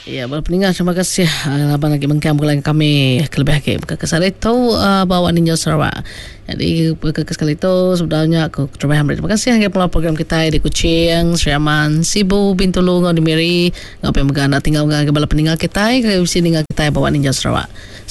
Ya, pendengar, terima kasih abang lagi mengkam bulan kami kelebih ke kesal itu bawa Ninja Sarawak. Jadi sekali itu sebenarnya aku terima kasih hanya pula program kita di Kuching, Seriaman, Sibu, Bintulu, Ngau di Miri, ngapai megana tinggal dengan kebala pendengar kita ke sini dengan kita bawa Ninja Sarawak.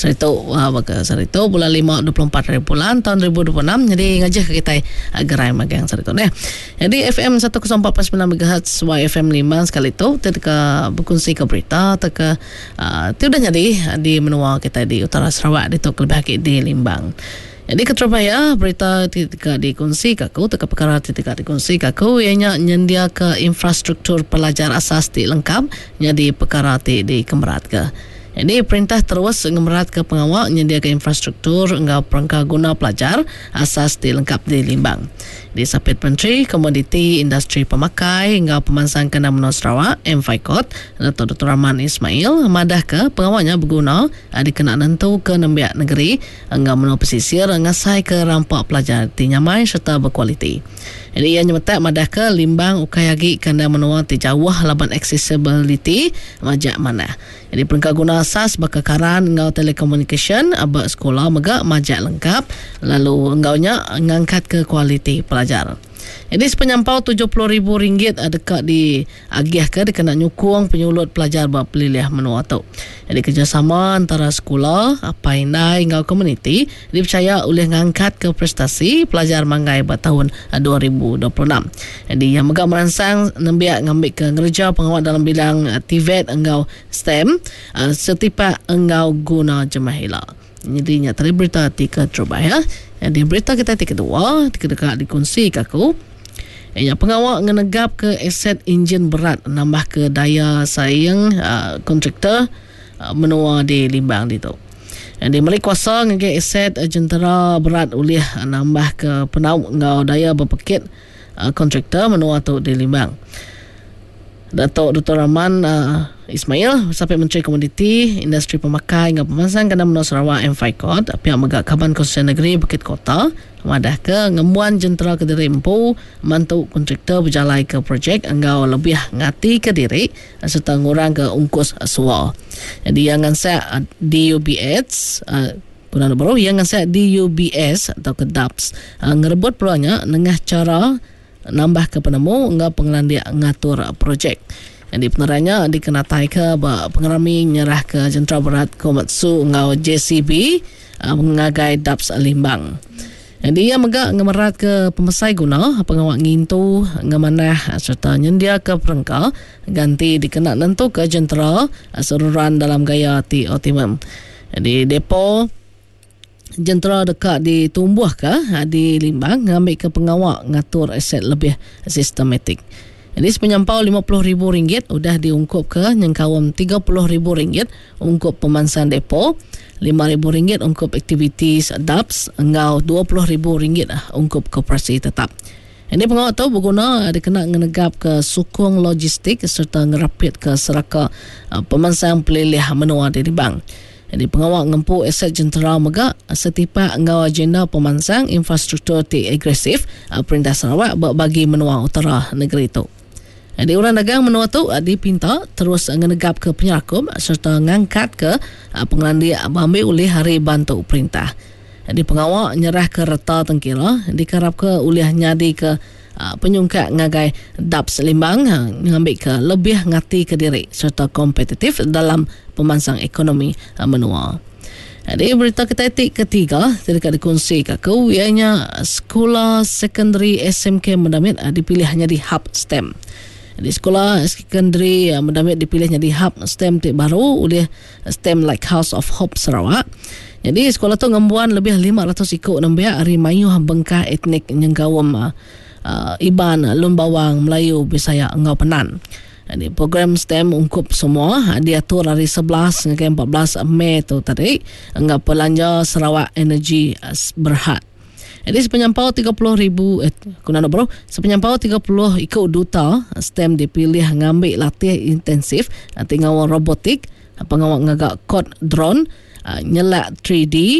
Saat itu bulan 5 24 hari bulan tahun 2026. Jadi ngajak ke kita gerai magang saat itu nih. Jadi FM 104.9 MHz YFM 5 sekali itu ketika berkongsi ke berita teka sudah jadi di menua kita di utara Sarawak di Tok Lebih di Limbang. Jadi keterpaya berita ketika dikongsi kaku teka perkara ketika dikongsi kaku ianya nyendia ke infrastruktur pelajar asas di lengkap jadi perkara di kemerat ke. Jadi perintah terus ngemerat ke pengawal nyendia ke infrastruktur engkau perangka guna pelajar asas di lengkap di Limbang. Di Sapit Menteri Komoditi Industri Pemakai engkau pemansang kena menua Sarawak M5COT Dato' Dr. Rahman Ismail madah ke pengawalnya berguna dikena nentu ke nembiak negeri engkau menua pesisir ngasai ke rampak pelajar di nyamai serta berkualiti. Jadi ia nyemetak madah ke Limbang ukayagi kena menua di jauh laban accessibility majak mana. Jadi perangka guna asas bakakaran engkau telekomunikasi abak sekolah megak majak lengkap lalu enggaunya ngangkat ke kualiti pelajar. Jadi sepenyampau RM70,000 dekat di agih ke dikena nyukung penyulut pelajar berpeliliah menua tu. Jadi kerjasama antara sekolah, paindai hingga komuniti dipercaya oleh ngangkat ke prestasi pelajar manggai pada tahun 2026. Jadi yang megak merangsang nembiak ngambil ke ngerja pengawal dalam bidang TVET engkau STEM setiap engkau guna jemahila. Jadi nyata berita tiga coba ya. Di berita kita kedua dekat dikongsi kaku pengawal ngenegap ke aset enjin berat nambah ke daya saing kontraktor menua di Limbang itu. Di mari kuasa ngege aset jentera berat oleh nambah ke penau ngau daya berpekit kontraktor menua tu di Limbang. Dato' Dr. Rahman Ismail sampai Menteri Komoditi Industri Pemakai dengan pemansang kena menua Sarawak M5COT pihak megak Kaban Konstitusi Negeri Bukit Kota madah ke ngemuan jentera ke diri empu mantu kontraktor berjalai ke projek enggau lebih ngati ke diri serta ngurang ke ungkus sual. Jadi yang ngansa DUBS guna baru yang ngansa DUBS atau ke DAPS ngerebut peluangnya nengah cara nambah ke penemu enggak pengelandia ngatur projek. Jadi penerannya dikenatai ke pengerami nyerah ke jentera berat Komatsu engkau JCB mengagai DAPS Limbang. Jadi ia megak ngemerat ke pemesai guna pengawak ngintu ngemanah serta nyendia ke perengka ganti dikena nentu ke jentera seruran dalam gaya ti optimum. Jadi depo jentera dekat ditumbuh ke di Limbang ngambil ke pengawal ngatur aset lebih sistematik. Jadi sepenyampau RM50,000 sudah diungkup ke nyengkawam RM30,000 ungkup pemansan depo, RM5,000 ungkup aktiviti DAPS, engkau RM20,000 ungkup koperasi tetap. Ini pengawal tahu berguna dikena ngenegap ke sukung logistik serta ngerapit ke seraka pemansan pelilih menua di Limbang. Jadi pengawal ngempu aset jentera megak setiap engkau agenda pemansang infrastruktur ti agresif Perintah Sarawak bagi menua utara negeri itu. Jadi orang dagang menua tu dipinta terus ngenegap ke penyerakum serta ngangkat ke pengelandia ambil oleh hari bantu perintah. Jadi pengawal nyerah ke reta tengkira dikarap ke oleh nyadi ke penyungkat ngagai DAPS Limbang ngambil ke lebih ngati ke diri serta kompetitif dalam pemansang ekonomi menua. Jadi berita kita ketiga dekat dikongsi kaku ianya sekolah sekondari SMK Mendamit dipilih hanya di hub STEM. Di sekolah sekondari Mendamit dipilihnya di hub STEM baru oleh STEM Lighthouse of Hope Sarawak. Jadi sekolah tu ngembuan lebih 500 ikut nembiak hari mayuh bengkah etnik nyenggawam Iban, Lumbawang, Melayu, Bisaya, Engau Penan. Jadi program STEM ungkup semua diatur hari 11 hingga 14 Mei tu tadi Engau Pelanja Sarawak Energy Berhad. Jadi sepenyampau 30,000 sepenyampau 30 ikut duta STEM dipilih ngambil latih intensif pengawal robotik, pengawal ngagak kod drone, nyelak 3D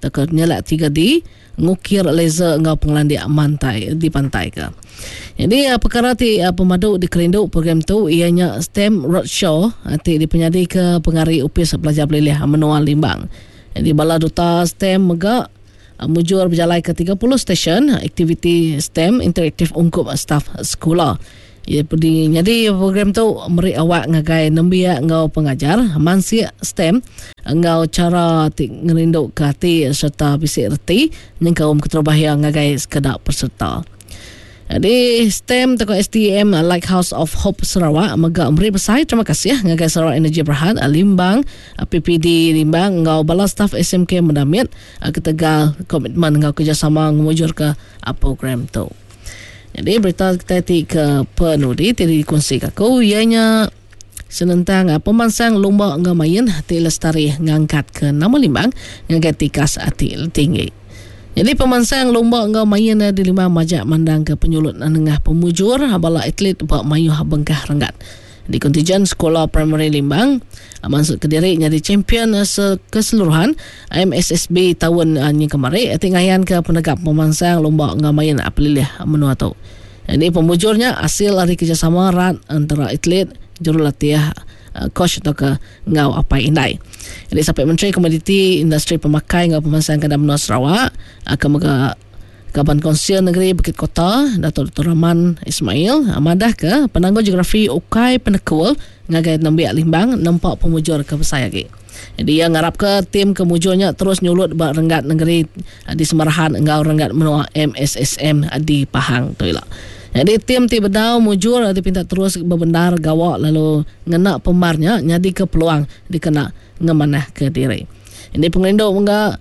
tak nyelak 3D ngukir laser ngau pengelandik di pantai ke. Jadi perkara ti pemadu di kerinduk program tu ianya STEM Roadshow ti dipenyadi ke pengari upis pelajar belilih menua Limbang. Jadi bala duta STEM mega mujur berjalan ke 30 stesen aktiviti STEM interaktif ungkup staf sekolah. Jadi program tu meri awak ngagai nembia ngau pengajar mansia STEM ngau cara ngerinduk ke hati serta bisik reti nyengkau keterbahaya ngagai sekedar peserta. Jadi STEM teko STM Lighthouse of Hope Sarawak mega meri besai terima kasih ngagai Sarawak Energy Berhad Limbang PPD Limbang ngau bala staf SMK mendamit ketegal komitmen ngau kerjasama ngumujur ke program tu. Jadi berita kita ke penudi tadi dikongsi aku ianya senentang pemansang lomba ngamain hati lestari ngangkat ke nama Limbang ngangkat tikas hati tinggi. Jadi pemansang lomba ngamain di Limbang majak mandang ke penyulut nengah pemujur bala atlet bak mayu bengkah renggat. Di kontijen sekolah primary Limbang masuk ke diri jadi champion keseluruhan MSSB tahun yang kemarin tingayan ke penegak pemansang lomba ngamain apelilih menua tu. Jadi pemujurnya hasil dari kerjasama erat antara atlet jurulatih coach atau ke ngau apa indai. Jadi sampai Menteri Komoditi Industri Pemakai ngau pemansang ke menua Sarawak akan Kaban Konsil Negeri Bukit Kota Datuk Dr. Rahman Ismail amadah ke penanggung geografi Ukai Penekul ngagai nambiak Limbang nampak pemujur ke besar lagi. Jadi yang ngarap ke tim kemujurnya terus nyulut bak renggat negeri di Semarahan ngau renggat menua MSSM di Pahang tu lah. Jadi tim ti bedau mujur dipinta terus berbendar gawak lalu ngena pemarnya nyadi ke peluang dikena ngemanah ke diri. Ini pengelinduk enggak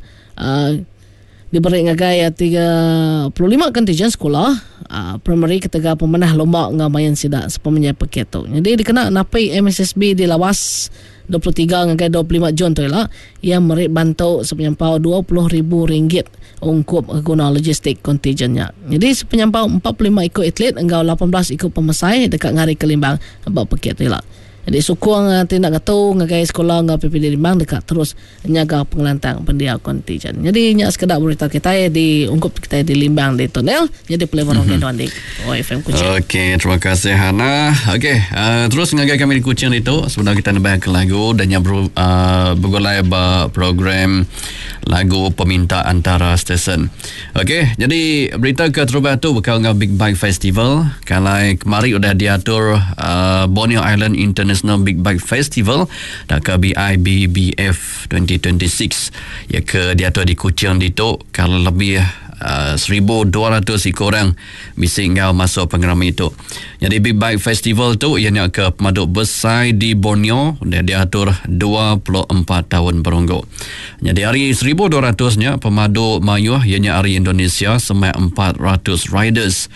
diberi ngagai 35 kontijen sekolah primary ketika pemenah lomba ngamayan sidak sepemenya paket tu. Jadi dikena napai MSSB di lawas 23 ngagai 25 Jun tu lah yang meri bantu sepenyampau RM20,000 ungkup guna logistik kontijennya. Jadi sepenyampau 45 ikut atlet engkau 18 ikut pemesai dekat ngari ke Limbang bak paket tu lah. Jadi sukung tindak gatu ngagai sekolah ngau PPD Limbang dekat terus nyaga pengelantang pendia kontijen. Jadi nyak sekedar berita kita di ungkup kita di Limbang di Tonel. Jadi pelebor orang tuan di OFM Kuching. Okey, terima kasih Hana. Okey, terus ngagai kami di Kuching itu sebenarnya kita nak ke lagu dan yang bergulai program lagu peminta antara stesen. Okey, jadi berita ke terubah tu berkau dengan Big Bike Festival. Kalau kemarin sudah diatur Borneo Island International Big Bike Festival dan ke BIBBF 2026 ya ke diatur di Kuching itu kalau lebih 1,200 ikut orang bising ngau masuk pengeram itu. Jadi Big Bike Festival tu ianya ke pemaduk besar di Borneo dan diatur 24 tahun berunggu. Jadi hari 1,200-nya pemaduk mayuh ianya hari Indonesia semai 400 riders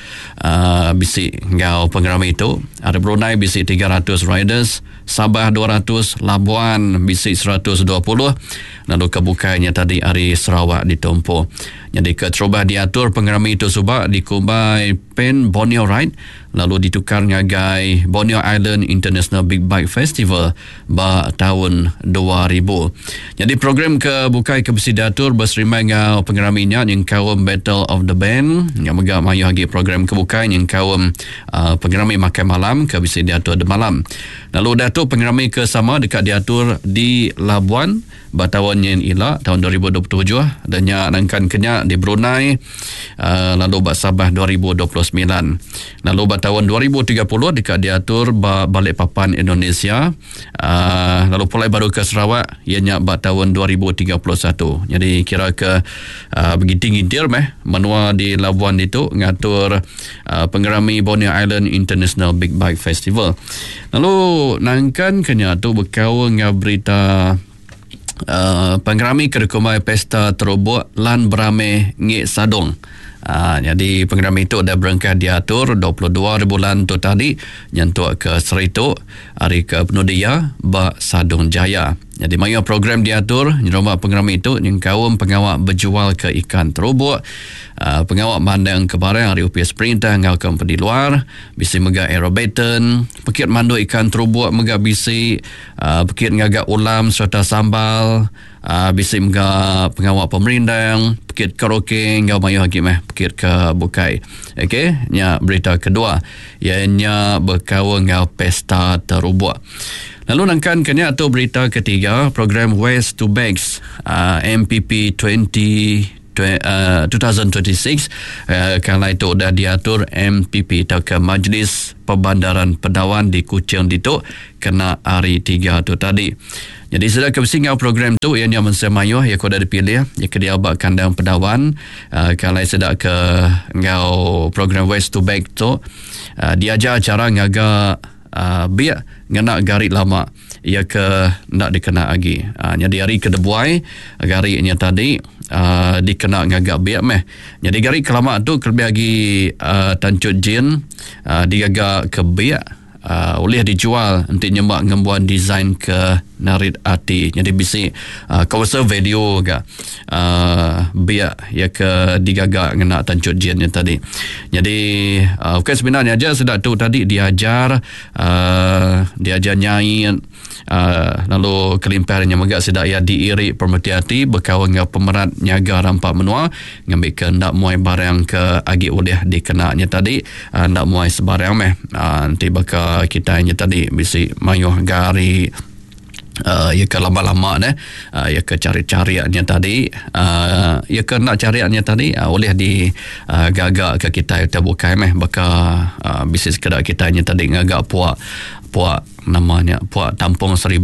bising ngau pengeram itu. Hari Brunei bising 300 riders, Sabah 200, Labuan bising 120, lalu kebukanya tadi hari Sarawak ditumpu. Jadi keterubah diatur pengerami itu subak dikubai pen Borneo Ride lalu ditukar ngagai Borneo Island International Big Bike Festival tahun 2000. Jadi program kebukai ke besi diatur berserimai ngau pengeraminya yang kawam Battle of the Band yang megak mayu lagi program kebukai yang kawam pengerami makan malam ke besi diatur de malam. Lalu datuk pengerami ke sama dekat diatur di Labuan tahun yang ila tahun 2027 dan nangkan kenyak di Brunei lalu Sabah 2029 lalu tahun 2030 dekat diatur Balikpapan Indonesia lalu pulai baru ke Sarawak ianya tahun 2031. Jadi kira ke begitu-gitir menua di Labuan itu ngatur pengerami Borneo Island International Big Bike Festival. Lalu nangkan kenyak tu berkau dengan berita pengerami kerekumai pesta terobok lan berame ngik sadong. Jadi pengerami itu dah berangkat diatur 22 bulan tu tadi nyentuh ke Serituk hari ke Penudia Sadong Jaya. Jadi maya program diatur nyeromba pengerami itu yang kaum pengawak berjual ke ikan terobok, pengawak mandang ke barang hari UPS perintah ngau company luar, bisi megak aerobaton, pekit mandu ikan terobok megak bisi, pekit ngagak ulam serta sambal, Bisik mga pengawal pemerintah Pekit karaoke Ngau mayu haki Pekit ke bukai. Okey, nya berita kedua ianya berkawan ngau pesta terubuh. Lalu nangkan kena atau berita ketiga program Waste to Bags MPP 2026 kala itu dah diatur MPP atau ke Majlis Perbandaran Pedawan di Kuching Ditok kena hari 3 tu tadi. Jadi sudah kebesingan program tu yang mensemayuh ya kau dah dipilih ya ke diabak kandang pedawan kalau sudah ke ngau program Waste to Bag tu diajar cara ngaga biar ngena garik lama ia ke nak dikena lagi. Jadi hari kedebuai gariknya tadi dikena ngagak biak jadi garik kelama tu lebih lagi tancut jin digagak ke biak boleh dijual untuk nyemak ngembuan design ke narit arti. Jadi bisi kawasan video ke biak ya ke digagak ngena tancut jinnya tadi. Jadi bukan sebenarnya aja sedap tu tadi diajar nyanyi lalu kelimpahannya megak sedap ya diiri permeti-hati berkawan dengan pemerat nyaga rampak menua ngambil ke nak muai barang ke agi boleh dikenanya tadi nak muai sebarang nanti bakal kita nya tadi bisi mayuh gari ya ke lama-lama ya ke cari-cariannya tadi ya ke nak cariannya tadi boleh di gagak ke kita terbuka bakal bisnis kedai kita nya tadi ngagak puak namanya puak Tampung 1000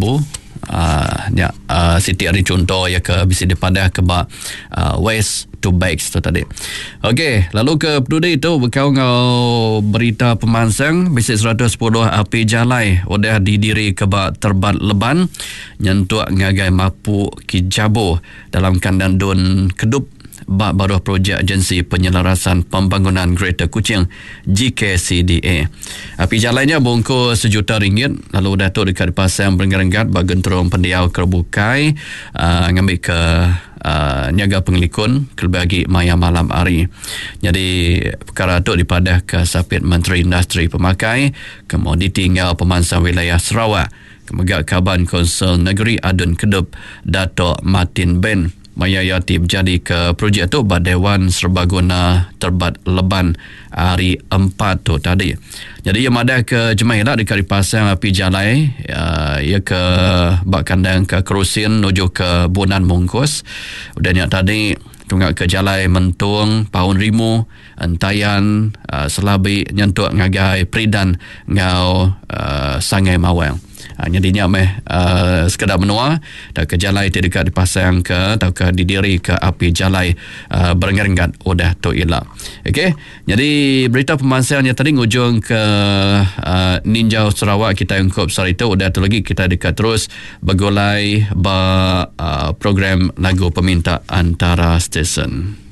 Siti Ari contoh ya ke bisi dipadah ke Waste to Bags tu tadi. Okey, lalu ke Peduli itu berkau ngau berita pemansang bisi 110 api jalai udah didiri ke terbat leban nyentuak ngagai mapu kijabo dalam kandang Dun Kedup baru projek agensi penyelarasan pembangunan Greater Kuching GKCDA. Api jalannya bungkus RM1 lalu datuk dekat pasang berenggat-enggat bagenterong pendiau kerbukai ngambil ke nyaga pengelikun kelebagi maya malam hari. Jadi perkara itu dipadah ke sapit Menteri Industri Pemakai Komoditi ngau Pemansang Wilayah Sarawak Kemegak Kaban Konsel Negeri Adun Kedup Datuk Martin Ben mayayati berjadi ke projek tu Dewan Serbaguna Terbat Leban hari 4 tu tadi. Jadi ia madah ke Jemahilah dekat pasang api jalai ia ke bak kandang ke Kerusin menuju ke Bunan Mungkus. Udahnya tadi tunggak ke Jalai Mentung Paun Rimu Entayan Selabi nyentuk ngagai Pridan ngau Sangai Mawang. Jadinya sekedar menua dan ke jalai dekat dipasang ke atau ke didiri ke api jalai berenggat-enggat udah tu ilah. Okey, jadi berita pemansangnya tadi ngujung ke Ninjau Sarawak kita ungkup sehari itu udah tu lagi kita dekat terus bergulai program lagu peminta antara stesen.